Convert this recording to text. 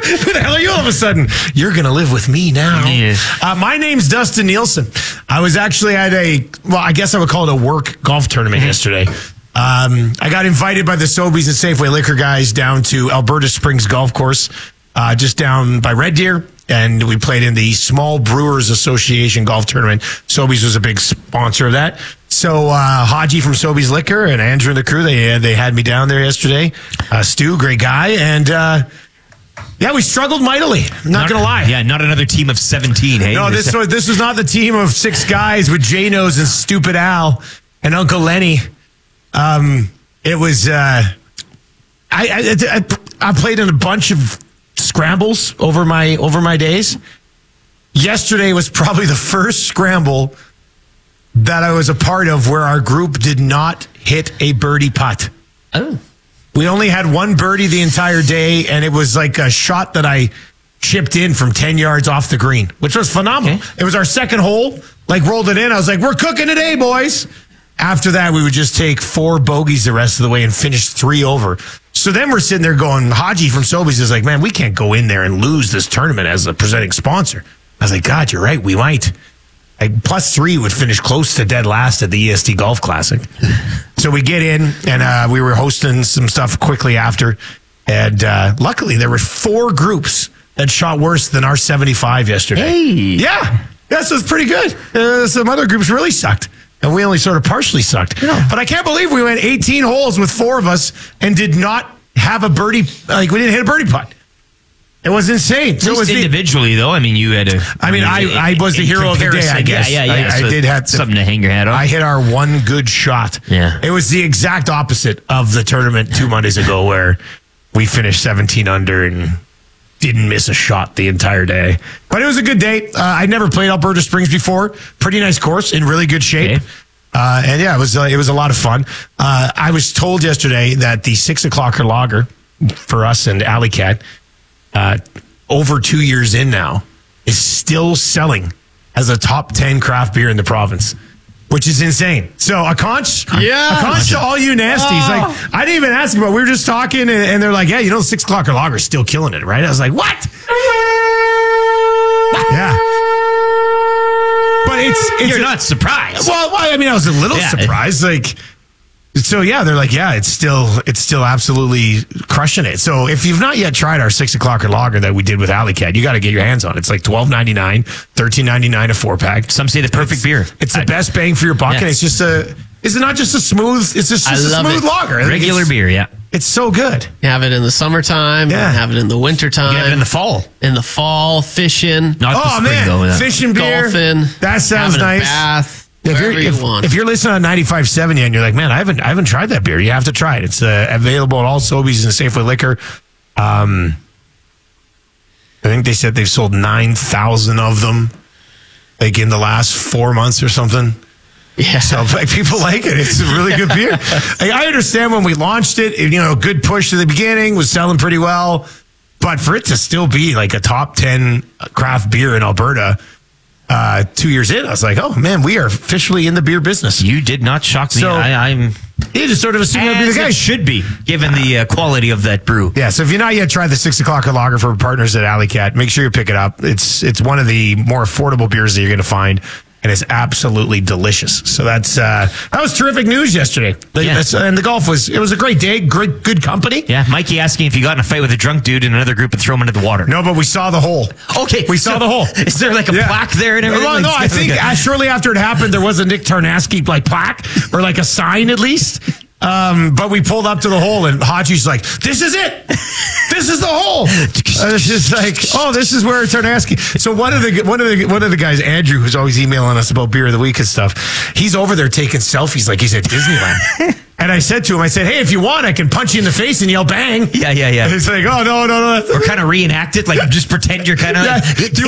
Who the hell are you all of a sudden? You're going to live with me now. Yeah. My name's Dustin Nielsen. I was actually at I guess I would call it a work golf tournament yesterday. I got invited by the Sobeys and Safeway Liquor guys down to Alberta Springs Golf Course, just down by Red Deer. And we played in the Small Brewers Association golf tournament. Sobeys was a big sponsor of that. So Haji from Sobeys Liquor and Andrew and the crew, they had me down there yesterday. Stu, great guy. And yeah, we struggled mightily. I'm not going to lie. Yeah, not another team of 17, hey? No, this was not the team of 6 guys with J-Nose and Stupid Al and Uncle Lenny. It was, I played in a bunch of scrambles over my days. Yesterday was probably the first scramble that I was a part of where our group did not hit a birdie putt. Oh. We only had one birdie the entire day, and it was like a shot that I chipped in from 10 yards off the green, which was phenomenal. Okay. It was our second hole, rolled it in. I was like, we're cooking today, boys. After that, we would just take 4 bogeys the rest of the way and finish 3 over. So then we're sitting there going, Haji from Sobeys is like, man, we can't go in there and lose this tournament as a presenting sponsor. I was like, God, you're right. We might. +3 would finish close to dead last at the EST Golf Classic. So we get in, and we were hosting some stuff quickly after. And luckily, there were 4 groups that shot worse than our 75 yesterday. Hey. Yeah. Yeah, so it's pretty good. Some other groups really sucked. And we only sort of partially sucked. Yeah. But I can't believe we went 18 holes with 4 of us and did not have a birdie. We didn't hit a birdie putt. It was insane. So it was individually, though. I mean, you had a... I was the hero of the day, I guess. Yeah. I did have something to hang your hat on. I hit our one good shot. Yeah. It was the exact opposite of the tournament 2 Mondays ago where we finished 17 under and didn't miss a shot the entire day. But it was a good day. I'd never played Alberta Springs before. Pretty nice course, in really good shape. Okay. And yeah, it was a lot of fun. I was told yesterday that the 6 o'clocker lager for us and Alley Cat, over 2 years in now, is still selling as a top 10 craft beer in the province, which is insane. So a conch to all you nasties. I didn't even ask about it. We were just talking, and they're like, yeah, the 6 o'clocker lager is still killing it, right? I was like, what? Yeah. But you're not surprised. Well, I was a little surprised. So yeah, they're like, yeah, it's still absolutely crushing it. So if you've not yet tried our 6 o'clocker lager that we did with Alley Cat, you got to get your hands on it. It's like $12.99, $13.99 a 4-pack. Some say the perfect beer. It's the best bang for your buck, and it's just is it not just a smooth? It's just a smooth lager. Regular beer, yeah. It's so good. You have it in the summertime. Yeah. You have it in the wintertime. You have it in the fall. In the fall, fishing. Not the spring, though. Fishing beer. Golfing. That sounds having nice. A bath. If you're listening on 95.7 and you're like, man, I haven't tried that beer, you have to try it. It's available at all Sobeys and Safeway Liquor. I think they said they've sold 9,000 of them, in the last 4 months or something. Yeah. So people like it. It's a really good beer. I understand when we launched it, good push at the beginning, was selling pretty well, but for it to still be a top 10 craft beer in Alberta. 2 years in, I was like, oh man, we are officially in the beer business. You did not shock me. So, I'm you just sort of assume that'd be the case. It should be, given the quality of that brew. Yeah, so if you've not yet tried the 6 o'clocker lager for partners at Alley Cat, make sure you pick it up. It's one of the more affordable beers that you're going to find, and it's absolutely delicious. So that was terrific news yesterday. And the golf was a great day, good company. Yeah, Mikey asking if you got in a fight with a drunk dude in another group and throw him into the water. No, but we saw the hole. Okay, we saw the hole. Is there a plaque there and everything? Well, no, I think shortly after it happened, there was a Nick Tarnasky plaque or a sign at least. But we pulled up to the hole, and Haji's like, "This is it. This is the hole." It's just like, "Oh, this is where Tarnasky." So one of the guys, Andrew, who's always emailing us about beer of the week and stuff, he's over there taking selfies like he's at Disneyland. And I said to him, "Hey, if you want, I can punch you in the face and yell bang." Yeah. And he's like, "Oh no." Or kind of reenact it, just pretend you're kind of. Yeah.